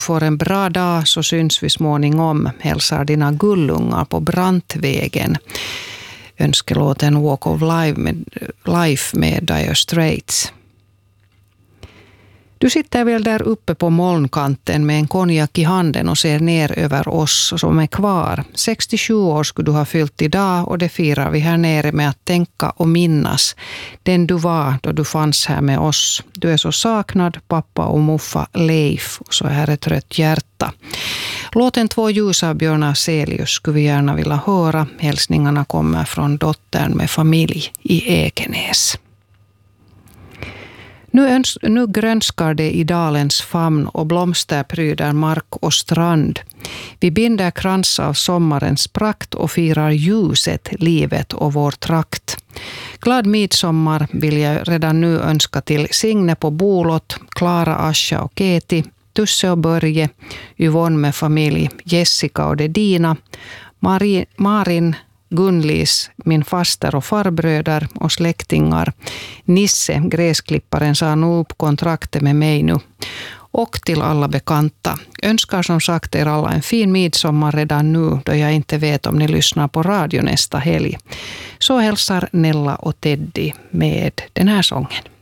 får en bra dag så syns vi småningom, hälsar dina gullungar på Brantvägen. Önskelåten Walk of Life med Dire Straits. Du sitter väl där uppe på molnkanten med en konjak i handen och ser ner över oss som är kvar. 67 år skulle du ha fyllt idag och det firar vi här nere med att tänka och minnas den du var då du fanns här med oss. Du är så saknad, pappa och muffa Leif, och så här ett rött hjärta. Låten Två ljus av Björn Afzelius skulle vi gärna vilja höra. Hälsningarna kommer från dottern med familj i Ekenäs. Nu grönskar det i dalens famn och blomster pryder mark och strand. Vi binder krans av sommarens prakt och firar ljuset, livet och vår trakt. Glad midsommar vill jag redan nu önska till Signe på Bolot, Klara, Ascha och Keti, Tusse och Börje, Yvonne med familj, Jessica och Dedina, Marin, Gunlis, min faster och farbröder och släktingar. Nisse, gräsklipparen, sa nu upp kontraktet med mig nu. Och till alla bekanta. Önskar som sagt er alla en fin midsommar redan nu, då jag inte vet om ni lyssnar på radio nästa helg. Så hälsar Nella och Teddy med den här sången.